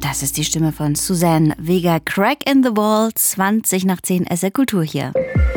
Das ist die Stimme von Suzanne Vega. Crack in the Wall, 20 nach 10 SR Kultur hier.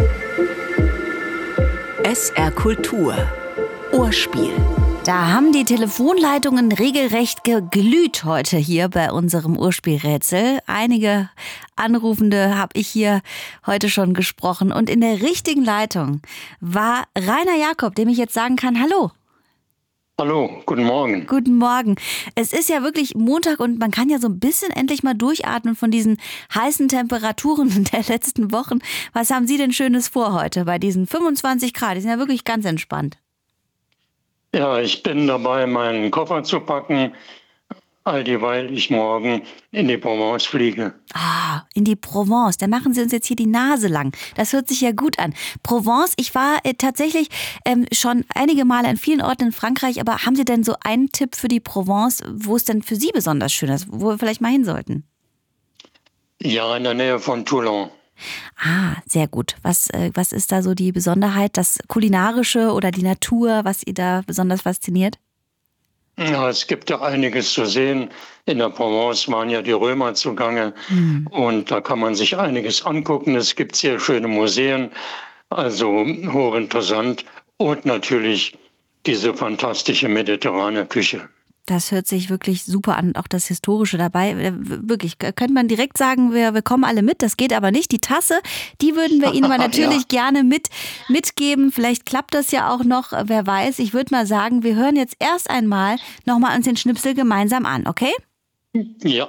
SR Kultur. Ohrspiel. Da haben die Telefonleitungen regelrecht geglüht heute hier bei unserem Ohrspielrätsel. Einige Anrufende habe ich hier heute schon gesprochen. Und in der richtigen Leitung war Rainer Jakob, dem ich jetzt sagen kann, hallo. Hallo, guten Morgen. Guten Morgen. Es ist ja wirklich Montag und man kann ja so ein bisschen endlich mal durchatmen von diesen heißen Temperaturen der letzten Wochen. Was haben Sie denn Schönes vor heute bei diesen 25 Grad? Die sind ja wirklich ganz entspannt. Ja, ich bin dabei, meinen Koffer zu packen, all dieweil ich morgen in die Provence fliege. Ah, in die Provence. Da machen Sie uns jetzt hier die Nase lang. Das hört sich ja gut an. Provence, ich war tatsächlich schon einige Male an vielen Orten in Frankreich, aber haben Sie denn so einen Tipp für die Provence, wo es denn für Sie besonders schön ist, wo wir vielleicht mal hin sollten? Ja, in der Nähe von Toulon. Ah, sehr gut. Was ist da so die Besonderheit, das Kulinarische oder die Natur, was Sie da besonders fasziniert? Ja, es gibt ja einiges zu sehen. In der Provence waren ja die Römer zugange und da kann man sich einiges angucken. Es gibt sehr schöne Museen, also hochinteressant und natürlich diese fantastische mediterrane Küche. Das hört sich wirklich super an, auch das Historische dabei. Wirklich, könnte man direkt sagen, wir kommen alle mit, das geht aber nicht. Die Tasse, die würden wir Ihnen aber natürlich gerne mitgeben. Vielleicht klappt das ja auch noch, wer weiß. Ich würde mal sagen, wir hören jetzt erst einmal nochmal uns den Schnipsel gemeinsam an, okay? Ja.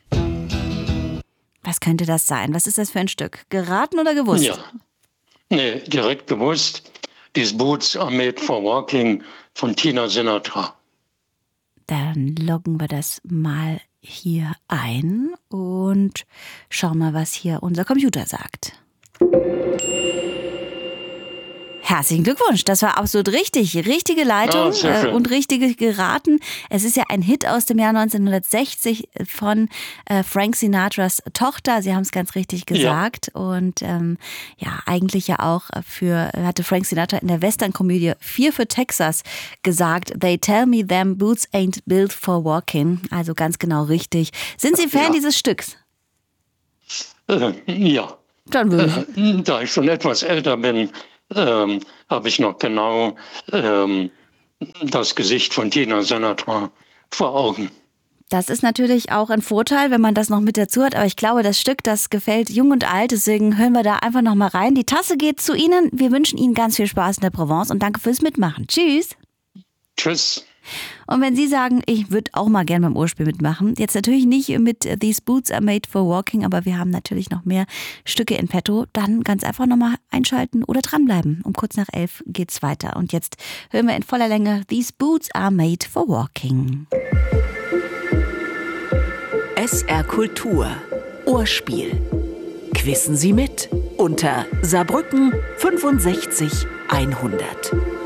Was könnte das sein? Was ist das für ein Stück? Geraten oder gewusst? Ja. Nee, direkt gewusst. These Boots are made for walking von Tina Sinatra. Dann loggen wir das mal hier ein und schauen mal, was hier unser Computer sagt. Herzlichen Glückwunsch, das war absolut richtig. Richtige Leitung und richtig geraten. Es ist ja ein Hit aus dem Jahr 1960 von Frank Sinatras Tochter. Sie haben es ganz richtig gesagt. Ja. Und eigentlich ja auch hatte Frank Sinatra in der Western-Komödie 4 für Texas gesagt, they tell me them boots ain't built for walking. Also ganz genau richtig. Sind Sie Fan dieses Stücks? Ja. Dann würde ich. Da ich schon etwas älter bin, habe ich noch genau das Gesicht von Tina Sinatra vor Augen. Das ist natürlich auch ein Vorteil, wenn man das noch mit dazu hat. Aber ich glaube, das Stück, das gefällt jung und alt. Deswegen hören wir da einfach noch mal rein. Die Tasse geht zu Ihnen. Wir wünschen Ihnen ganz viel Spaß in der Provence und danke fürs Mitmachen. Tschüss. Tschüss. Und wenn Sie sagen, ich würde auch mal gerne beim Ohrspiel mitmachen, jetzt natürlich nicht mit These Boots are made for walking, aber wir haben natürlich noch mehr Stücke in petto, dann ganz einfach nochmal einschalten oder dranbleiben. Um kurz nach 11 geht's weiter. Und jetzt hören wir in voller Länge These Boots are made for walking. SR Kultur. Ohrspiel. Quissen Sie mit unter Saarbrücken 65 100.